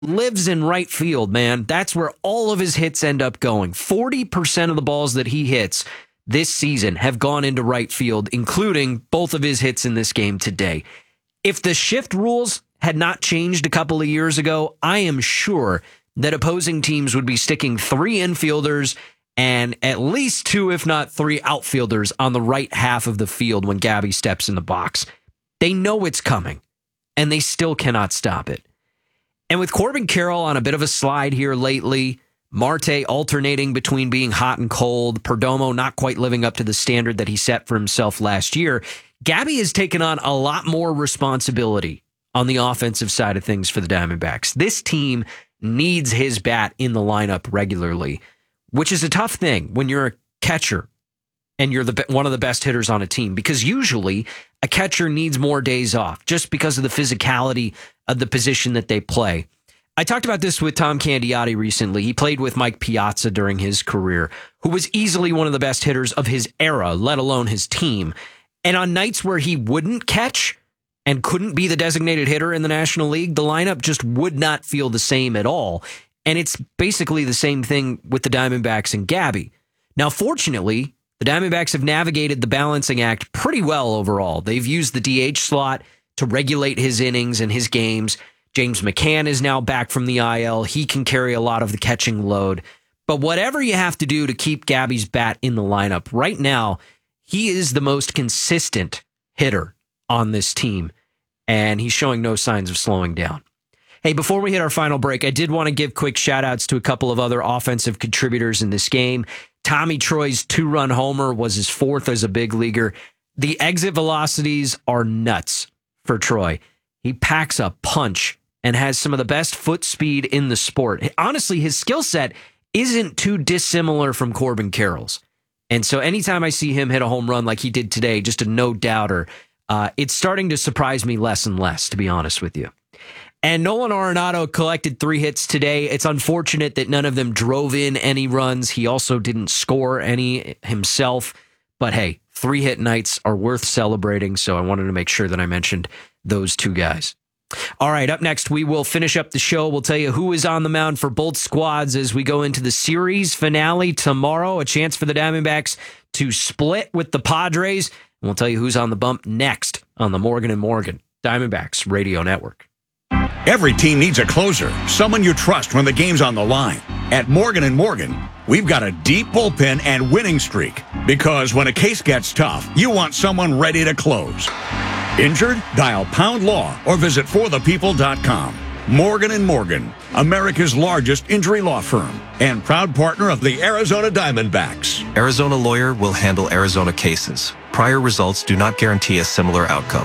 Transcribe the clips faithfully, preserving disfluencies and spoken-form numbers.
lives in right field, man. That's where all of his hits end up going. forty percent of the balls that he hits this season have gone into right field, including both of his hits in this game today. If the shift rules had not changed a couple of years ago, I am sure that opposing teams would be sticking three infielders and at least two, if not three, outfielders on the right half of the field when Gabby steps in the box. They know it's coming, and they still cannot stop it. And with Corbin Carroll on a bit of a slide here lately, Marte alternating between being hot and cold, Perdomo not quite living up to the standard that he set for himself last year, Gabby has taken on a lot more responsibility on the offensive side of things for the Diamondbacks. This team needs his bat in the lineup regularly, which is a tough thing when you're a catcher and you're the one of the best hitters on a team, because usually a catcher needs more days off just because of the physicality of the position that they play. I talked about this with Tom Candiotti recently. He played with Mike Piazza during his career, who was easily one of the best hitters of his era, let alone his team. And on nights where he wouldn't catch and couldn't be the designated hitter in the National League, the lineup just would not feel the same at all. And it's basically the same thing with the Diamondbacks and Gabby. Now, fortunately, the Diamondbacks have navigated the balancing act pretty well overall. They've used the D H slot to regulate his innings and his games. James McCann is now back from the I L. He can carry a lot of the catching load. But whatever you have to do to keep Gabby's bat in the lineup, right now, he is the most consistent hitter on this team, and he's showing no signs of slowing down. Hey, before we hit our final break, I did want to give quick shout-outs to a couple of other offensive contributors in this game. Tommy Troy's two-run homer was his fourth as a big leaguer. The exit velocities are nuts for Troy. He packs a punch and has some of the best foot speed in the sport. Honestly, his skill set isn't too dissimilar from Corbin Carroll's. And so anytime I see him hit a home run like he did today, just a no-doubter, uh, it's starting to surprise me less and less, to be honest with you. And Nolan Arenado collected three hits today. It's unfortunate that none of them drove in any runs. He also didn't score any himself. But hey, three hit nights are worth celebrating, so I wanted to make sure that I mentioned those two guys. All right, up next, we will finish up the show. We'll tell you who is on the mound for both squads as we go into the series finale tomorrow. A chance for the Diamondbacks to split with the Padres. And we'll tell you who's on the bump next on the Morgan and Morgan Diamondbacks Radio Network. Every team needs a closer, someone you trust when the game's on the line. At Morgan and Morgan, we've got a deep bullpen and winning streak. Because when a case gets tough, you want someone ready to close. Injured? Dial Pound Law or visit for the people dot com. Morgan and Morgan, America's largest injury law firm and proud partner of the Arizona Diamondbacks. Arizona Lawyer will handle Arizona cases. Prior results do not guarantee a similar outcome.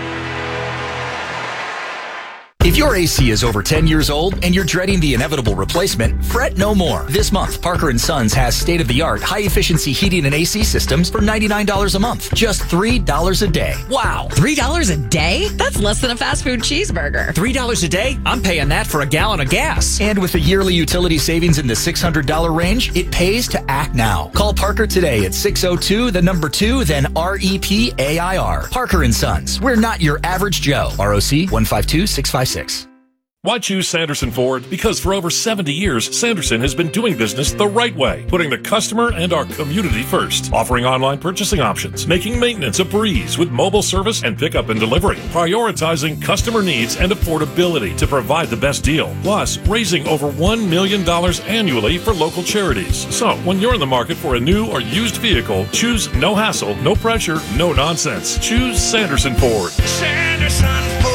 If your A C is over ten years old and you're dreading the inevitable replacement, fret no more. This month, Parker and Sons has state-of-the-art, high-efficiency heating and A C systems for ninety-nine dollars a month. Just three dollars a day. Wow. three dollars a day? That's less than a fast food cheeseburger. three dollars a day? I'm paying that for a gallon of gas. And with a yearly utility savings in the six hundred dollars range, it pays to act now. Call Parker today at six oh two, the number two, then R E P A I R. Parker and Sons. We're not your average Joe. R O C one five two six five six. Why choose Sanderson Ford? Because for over seventy years, Sanderson has been doing business the right way, putting the customer and our community first, offering online purchasing options, making maintenance a breeze with mobile service and pickup and delivery, prioritizing customer needs and affordability to provide the best deal, plus raising over one million dollars annually for local charities. So, when you're in the market for a new or used vehicle, choose no hassle, no pressure, no nonsense. Choose Sanderson Ford. Sanderson Ford.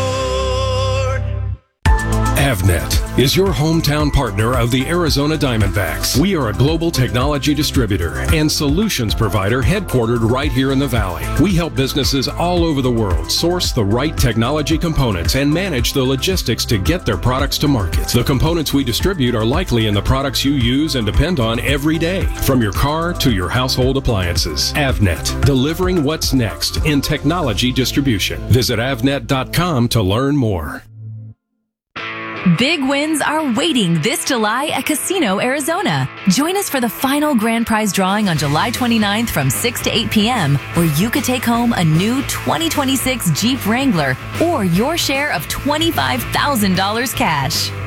Avnet is your hometown partner of the Arizona Diamondbacks. We are a global technology distributor and solutions provider headquartered right here in the Valley. We help businesses all over the world source the right technology components and manage the logistics to get their products to market. The components we distribute are likely in the products you use and depend on every day, from your car to your household appliances. Avnet, delivering what's next in technology distribution. Visit avnet dot com to learn more. Big wins are waiting this July at Casino Arizona. Join us for the final grand prize drawing on July twenty-ninth from six to eight p.m., where you could take home a new twenty twenty-six Jeep Wrangler or your share of twenty-five thousand dollars cash.